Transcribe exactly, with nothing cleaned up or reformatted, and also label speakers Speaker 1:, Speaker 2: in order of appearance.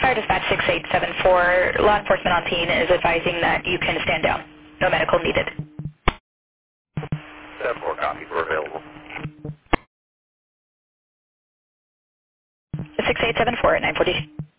Speaker 1: Fire Dispatch six eight seven four, law enforcement on scene is advising that you can stand down. No medical needed.
Speaker 2: seven four, copy. We're available.
Speaker 1: six eight seven four at nine forty.